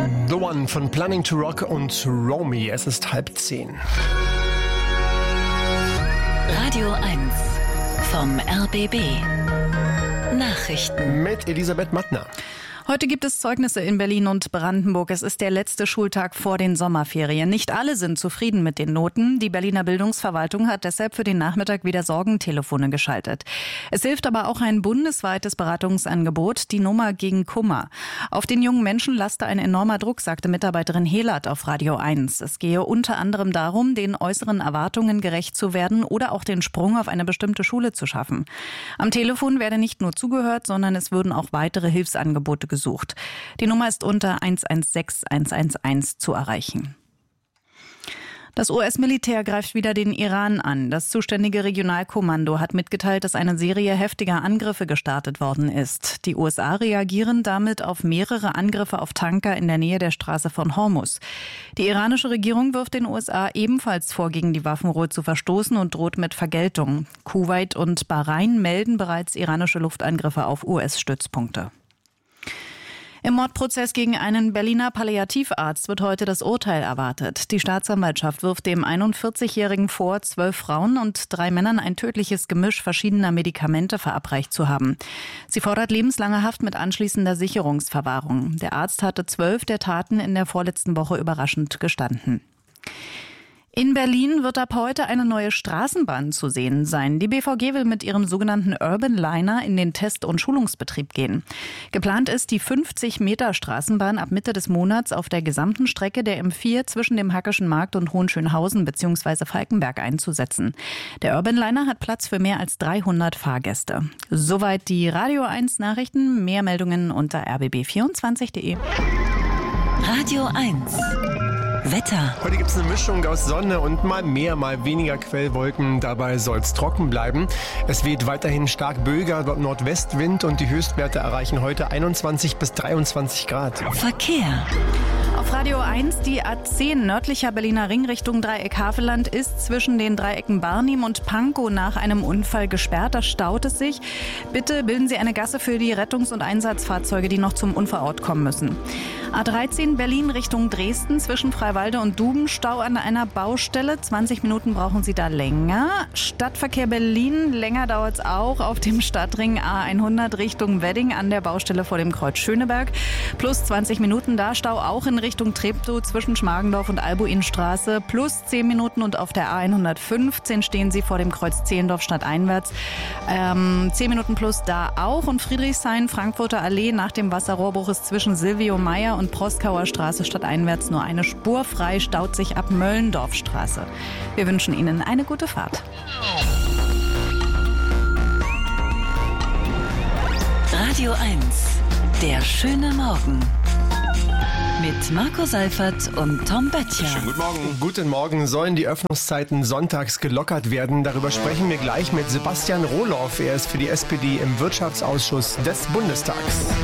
The One von Planning to Rock und Romy. Es ist 9:30. Radio 1 vom RBB. Nachrichten. Mit Elisabeth Mattner. Heute gibt es Zeugnisse in Berlin und Brandenburg. Es ist der letzte Schultag vor den Sommerferien. Nicht alle sind zufrieden mit den Noten. Die Berliner Bildungsverwaltung hat deshalb für den Nachmittag wieder Sorgentelefone geschaltet. Es hilft aber auch ein bundesweites Beratungsangebot, die Nummer gegen Kummer. Auf den jungen Menschen laste ein enormer Druck, sagte Mitarbeiterin Helert auf Radio 1. Es gehe unter anderem darum, den äußeren Erwartungen gerecht zu werden oder auch den Sprung auf eine bestimmte Schule zu schaffen. Am Telefon werde nicht nur zugehört, sondern es würden auch weitere Hilfsangebote gesucht. Die Nummer ist unter 116 111 zu erreichen. Das US-Militär greift wieder den Iran an. Das zuständige Regionalkommando hat mitgeteilt, dass eine Serie heftiger Angriffe gestartet worden ist. Die USA reagieren damit auf mehrere Angriffe auf Tanker in der Nähe der Straße von Hormuz. Die iranische Regierung wirft den USA ebenfalls vor, gegen die Waffenruhe zu verstoßen und droht mit Vergeltung. Kuwait und Bahrain melden bereits iranische Luftangriffe auf US-Stützpunkte. Im Mordprozess gegen einen Berliner Palliativarzt wird heute das Urteil erwartet. Die Staatsanwaltschaft wirft dem 41-Jährigen vor, 12 Frauen und 3 Männern ein tödliches Gemisch verschiedener Medikamente verabreicht zu haben. Sie fordert lebenslange Haft mit anschließender Sicherungsverwahrung. Der Arzt hatte 12 der Taten in der vorletzten Woche überraschend gestanden. In Berlin wird ab heute eine neue Straßenbahn zu sehen sein. Die BVG will mit ihrem sogenannten Urban Liner in den Test- und Schulungsbetrieb gehen. Geplant ist, die 50-Meter-Straßenbahn ab Mitte des Monats auf der gesamten Strecke der M4 zwischen dem Hackischen Markt und Hohenschönhausen bzw. Falkenberg einzusetzen. Der Urban Liner hat Platz für mehr als 300 Fahrgäste. Soweit die Radio 1 Nachrichten. Mehr Meldungen unter rbb24.de. Radio 1 Wetter. Heute gibt es eine Mischung aus Sonne und mal mehr, mal weniger Quellwolken. Dabei soll es trocken bleiben. Es weht weiterhin stark böiger Nordwestwind und die Höchstwerte erreichen heute 21 bis 23 Grad. Verkehr. Auf Radio 1, die A10 nördlicher Berliner Ring Richtung Dreieck Havelland ist zwischen den Dreiecken Barnim und Pankow nach einem Unfall gesperrt. Da staut es sich. Bitte bilden Sie eine Gasse für die Rettungs- und Einsatzfahrzeuge, die noch zum Unfallort kommen müssen. A13 Berlin Richtung Dresden zwischen Freiwalde und Duben, Stau an einer Baustelle. 20 Minuten brauchen Sie da länger. Stadtverkehr Berlin, länger dauert es auch auf dem Stadtring A100 Richtung Wedding an der Baustelle vor dem Kreuz Schöneberg. Plus 20 Minuten da, Stau auch in Richtung Treptow zwischen Schmargendorf und Albuinstraße. Plus 10 Minuten und auf der A115 stehen Sie vor dem Kreuz Zehlendorf stadteinwärts. 10 Minuten plus da auch. Und Friedrichshain, Frankfurter Allee nach dem Wasserrohrbruch ist zwischen Silvio Meyer und Proskauer Straße stadteinwärts nur eine Spur frei, staut sich ab Möllendorfstraße. Wir wünschen Ihnen eine gute Fahrt. Radio 1, der schöne Morgen. Mit Marco Seifert und Tom Böttcher. Schönen guten Morgen. Guten Morgen. Sollen die Öffnungszeiten sonntags gelockert werden? Darüber sprechen wir gleich mit Sebastian Rohloff. Er ist für die SPD im Wirtschaftsausschuss des Bundestags.